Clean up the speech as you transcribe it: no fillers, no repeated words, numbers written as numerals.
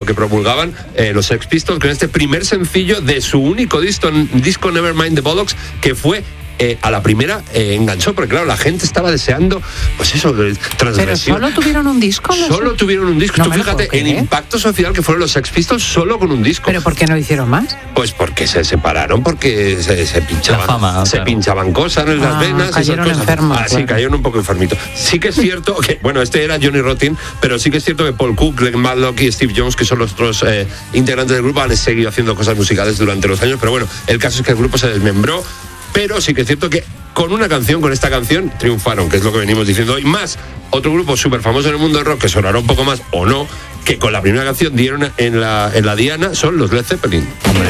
que promulgaban los Sex Pistols con este primer sencillo de su único disco Nevermind the Bollocks, que fue a la primera enganchó, porque claro, la gente estaba deseando, pues eso, transgresión. Pero solo tuvieron un disco. Solo tuvieron un disco. No Tú me lo fíjate puedo el creer. impacto social que fueron los Sex Pistols solo con un disco. ¿Pero por qué no hicieron más? Pues porque se separaron, porque se pinchaban. La fama, se claro. pinchaban cosas en las venas. Cayeron esas cosas. enfermos, Sí, claro. cayeron un poco enfermitos. Sí que es cierto que, bueno, este era Johnny Rotten, pero sí que es cierto que Paul Cook, Glenn Matlock y Steve Jones, que son los otros integrantes del grupo, han seguido haciendo cosas musicales durante los años, pero bueno, el caso es que el grupo se desmembró, pero sí que es cierto que con esta canción, triunfaron, que es lo que venimos diciendo hoy. Más otro grupo súper famoso en el mundo del rock, que sonará un poco más o no, que con la primera canción dieron en la diana, son los Led Zeppelin.